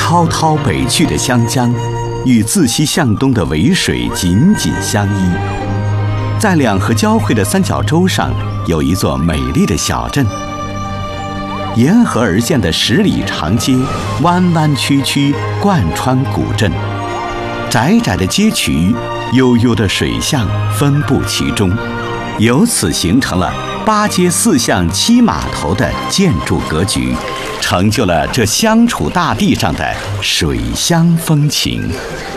滔滔北去的湘江，与自西向东的渭水紧紧相依。在两河交汇的三角洲上，有一座美丽的小镇。沿河而建的10里长街，弯弯曲曲贯穿古镇。窄窄的街渠，悠悠的水巷分布其中，由此形成了8街4巷7码头的建筑格局，成就了这湘楚大地上的水乡风情。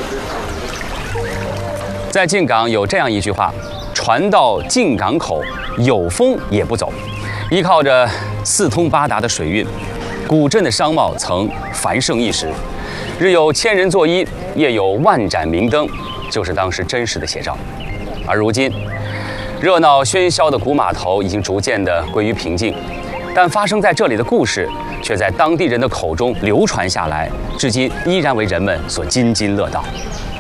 在靖港有这样一句话：船到靖港口，有风也不走。依靠着4通8达的水运，古镇的商贸曾繁盛一时，日有千人作揖，夜有万盏明灯，就是当时真实的写照。而如今，热闹喧嚣的古码头已经逐渐地归于平静，但发生在这里的故事却在当地人的口中流传下来，至今依然为人们所津津乐道。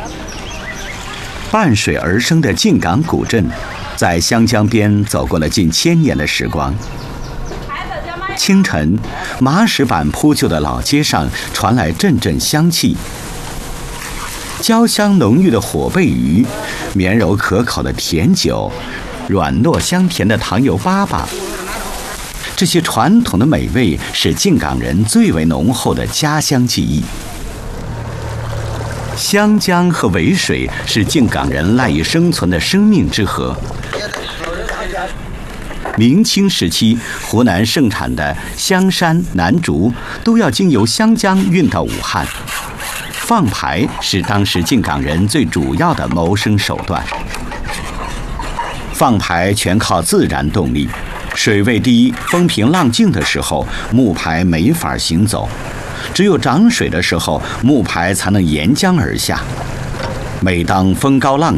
伴水而生的靖港古镇，在湘江边走过了近1000年的时光。清晨，麻石板铺就的老街上传来阵阵香气，焦香浓郁的火贝鱼，绵柔可口的甜酒，软糯香甜的糖油粑粑。这些传统的美味是靖港人最为浓厚的家乡记忆。湘江和渭水是靖港人赖以生存的生命之河。明清时期，湖南盛产的香山、南竹都要经由湘江运到武汉。放牌是当时靖港人最主要的谋生手段。放牌全靠自然动力，水位低、风平浪静的时候，木牌没法行走。只有涨水的时候，木牌才能沿江而下。每当风高浪